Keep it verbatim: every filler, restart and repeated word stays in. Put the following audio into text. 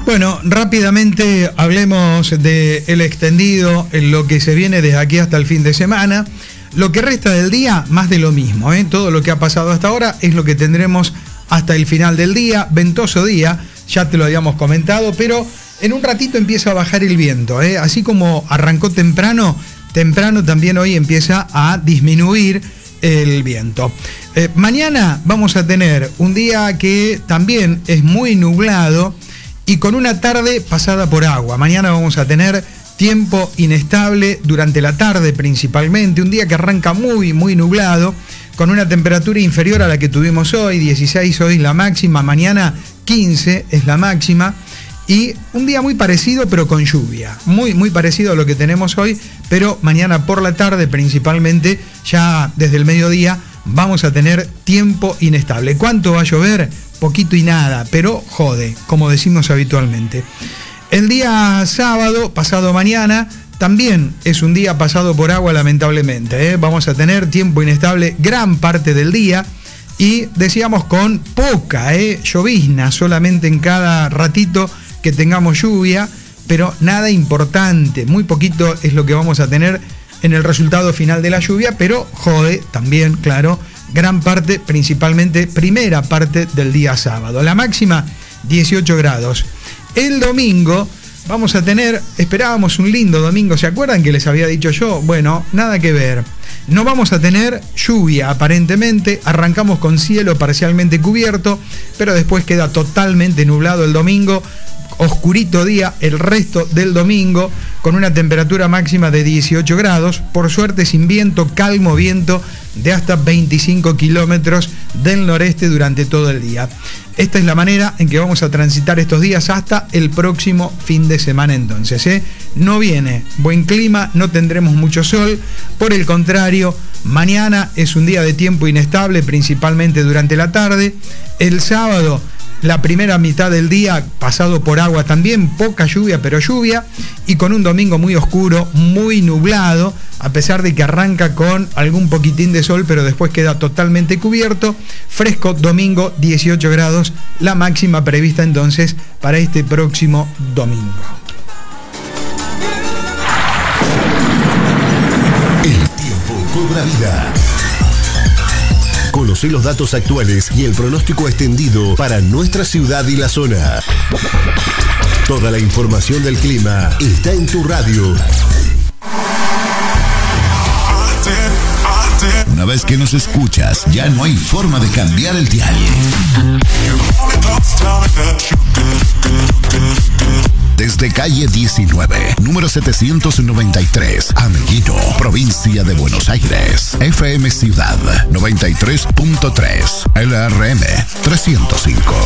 Bueno, rápidamente hablemos del extendido, en lo que se viene desde aquí hasta el fin de semana. Lo que resta del día, más de lo mismo, ¿eh? Todo lo que ha pasado hasta ahora es lo que tendremos hasta el final del día. Ventoso día, ya te lo habíamos comentado, pero en un ratito empieza a bajar el viento, ¿eh? Así como arrancó temprano, temprano también hoy empieza a disminuir el viento. Eh, mañana vamos a tener un día que también es muy nublado y con una tarde pasada por agua. Mañana vamos a tener tiempo inestable durante la tarde principalmente, un día que arranca muy, muy nublado, con una temperatura inferior a la que tuvimos hoy, dieciséis hoy la máxima, mañana quince es la máxima, y un día muy parecido pero con lluvia, muy, muy parecido a lo que tenemos hoy, pero mañana por la tarde principalmente, ya desde el mediodía, vamos a tener tiempo inestable. ¿Cuánto va a llover? Poquito y nada, pero jode, como decimos habitualmente. El día sábado, pasado mañana, también es un día pasado por agua lamentablemente, ¿eh? Vamos a tener tiempo inestable gran parte del día y decíamos con poca ¿eh? llovizna, solamente en cada ratito que tengamos lluvia, pero nada importante, muy poquito es lo que vamos a tener en el resultado final de la lluvia, pero jode también, claro, gran parte, principalmente primera parte del día sábado. La máxima, dieciocho grados. El domingo vamos a tener, esperábamos un lindo domingo, ¿se acuerdan que les había dicho yo? Bueno, nada que ver. No vamos a tener lluvia aparentemente, arrancamos con cielo parcialmente cubierto, pero después queda totalmente nublado el domingo, oscurito día el resto del domingo, con una temperatura máxima de dieciocho grados, por suerte sin viento, calmo viento de hasta veinticinco kilómetros del noreste durante todo el día. Esta es la manera en que vamos a transitar estos días hasta el próximo fin de semana entonces, ¿eh? No viene buen clima, no tendremos mucho sol, por el contrario, mañana es un día de tiempo inestable, principalmente durante la tarde. El sábado, la primera mitad del día pasado por agua también, poca lluvia, pero lluvia, y con un domingo muy oscuro, muy nublado, a pesar de que arranca con algún poquitín de sol, pero después queda totalmente cubierto. Fresco domingo, dieciocho grados, la máxima prevista entonces para este próximo domingo. El tiempo cobra vida. Conoce los datos actuales y el pronóstico extendido para nuestra ciudad y la zona. Toda la información del clima está en tu radio. Una vez que nos escuchas, ya no hay forma de cambiar el dial. Desde calle diecinueve, número setecientos noventa y tres, Ameguino, provincia de Buenos Aires. F M Ciudad noventa y tres punto tres, L R M trescientos cinco.